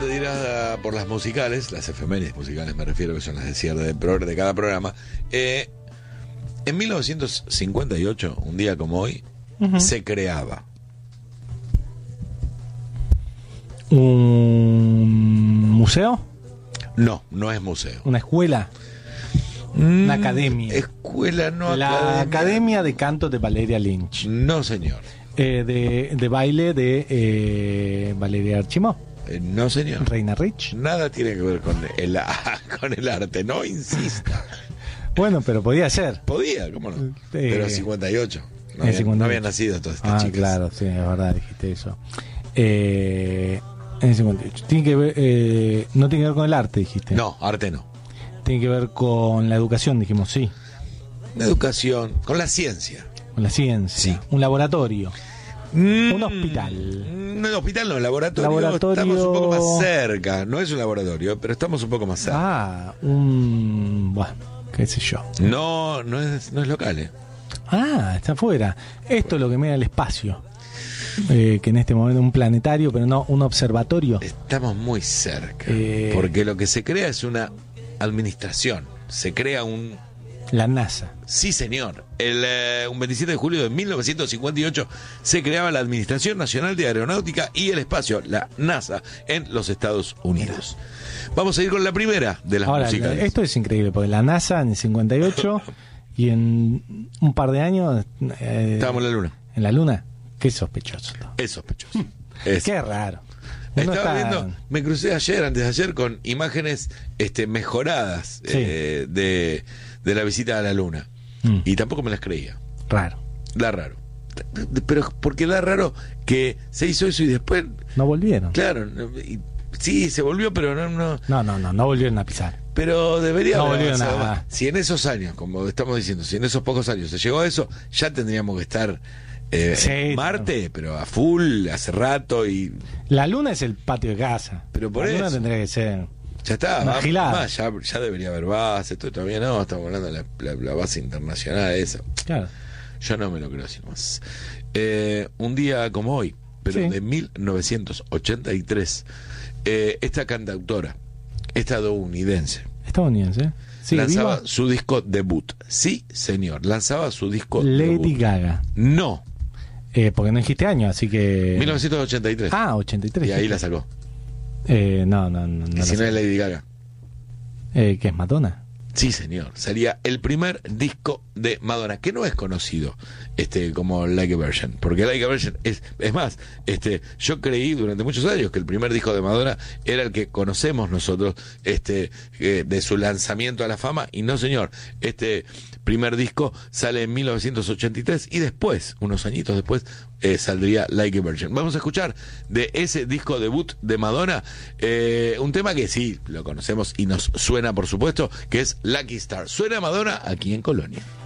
dirás por las musicales, las efemérides musicales me refiero, que son las de cierre de cada programa. En 1958, un día como hoy, se creaba ¿un museo? No, no es museo. ¿Una escuela? Una academia. Escuela, no La Academia de Canto de Valeria Lynch. No, señor. De baile de Valeria Archimó. No, señor. Reina Rich. Nada tiene que ver con el arte, no insista. Bueno, pero podía ser. Podía, ¿cómo no? Pero 58. No había nacido todas estas chicas. Claro, sí, es verdad, dijiste eso. En el 58. Tiene que ver, no tiene que ver con el arte, dijiste. No, arte no. Tiene que ver con la educación, dijimos, sí. La educación, con la ciencia. Con la ciencia. Sí. Un laboratorio. Un hospital. No, el hospital no, el laboratorio. Estamos un poco más cerca. No es un laboratorio, pero estamos un poco más cerca. Bueno, qué sé yo. No es local, Está afuera. Esto es lo que mira el espacio. Que en este momento es un planetario, pero no un observatorio. Estamos muy cerca. Porque lo que se crea es una administración. Se crea la NASA. Sí, señor. Un 27 de julio de 1958 se creaba la Administración Nacional de Aeronáutica y el Espacio, la NASA, en los Estados Unidos. Vamos a ir con la primera de las musicales. Esto es increíble, porque la NASA en el 58 y en un par de años... estábamos en la Luna. ¿En la Luna? Qué sospechoso. Es sospechoso. Qué raro. Estaba viendo, me crucé antes de ayer, con imágenes mejoradas de la visita a la Luna. Y tampoco me las creía. Raro. Da raro. Pero porque da raro que se hizo eso y después... No volvieron. Claro. Sí, se volvió, pero no volvieron a pisar. Pero debería haber volvieron a... Si en esos años, como estamos diciendo, si en esos pocos años se llegó a eso, ya tendríamos que estar... en Marte, pero a full, hace rato. Y la Luna es el patio de casa. Pero por la eso Luna tendría que ser. Ya está, ya debería haber base. Todavía no, estamos hablando de la base internacional, eso. Claro. Yo no me lo creo así más. Un día como hoy, pero de 1983, esta cantautora estadounidense, sí, lanzaba su disco debut. Sí, señor, lanzaba su disco Lady debut. Gaga. No. Porque no dijiste año, así que... 1983. 83. Y ahí la sacó. No. Y si no es Lady Gaga. ¿Que es Madonna? Sí, señor. Sería el primer disco de Madonna, que no es conocido como Like a Virgin, porque Like a Virgin es más, yo creí durante muchos años que el primer disco de Madonna era el que conocemos nosotros, de su lanzamiento a la fama, y no, señor. Este primer disco sale en 1983 y después, unos añitos después, saldría Like a Virgin. Vamos a escuchar de ese disco debut de Madonna un tema que sí lo conocemos y nos suena, por supuesto, que es Lucky Star. Suena Madonna aquí en Colonia.